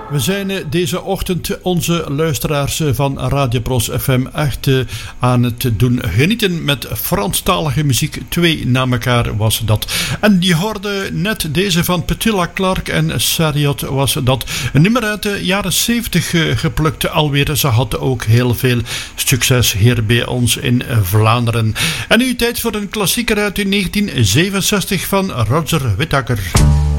We zijn deze ochtend onze luisteraars van Radio Bros FM echt aan het doen genieten met Franstalige muziek. 2 na elkaar was dat. En die hoorde net deze van Petula Clark en Sariot was dat. Een nummer uit de jaren 70 geplukt alweer. Ze had ook heel veel succes hier bij ons in Vlaanderen. En nu tijd voor een klassieker uit 1967 van Roger Whittaker.